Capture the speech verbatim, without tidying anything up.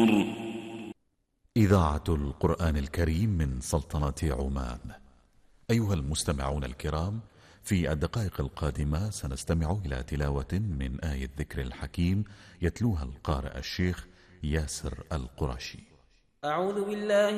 إذاعة القرآن الكريم من سلطنة عمان. أيها المستمعون الكرام، في الدقائق القادمة سنستمع إلى تلاوة من آية ذكر الحكيم يتلوها القارئ الشيخ ياسر القرشي. أعوذ بالله